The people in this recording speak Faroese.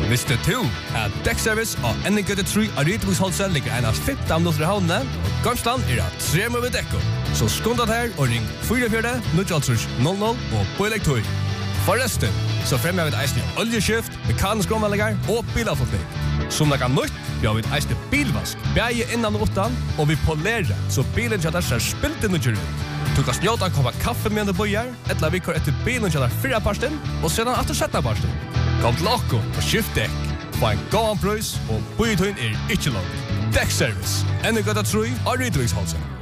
Visste du at Dekkservice og NGT3 av Rydviksholset ligger en av 15 minutter i havnene, og Gamsland at 3 med dekko. Så skånda her og ring 44-900 og på elektroi. Forresten, så fremmer vi et eisende oljeskift, mekanisk omvallinger og bilavfotning. Som det kan nytt, vi har et eisende bilvask, bæge innan og utan, og vi polerer, så bilen kjøtter ser spilt inn og kjører ut. Du kan snjåta komme kaffe med en bøyer, etla vi kår etter bilen kjøtter 4 parsten, og sedan etter 17 parsten. Kom til okko og skift dekk. Få en gåan prøys, og bøytøyen ikke lov. Dekkservice. NGT3 av Rydviksholset.